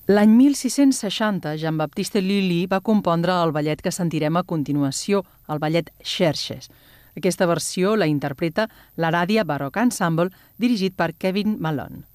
L'any 1660, Jean-Baptiste Lully va compondre el ballet que sentirem a continuació, el ballet Xerxes. Aquesta versió la interpreta l'Aradia Baroque Ensemble, dirigit per Kevin Malone.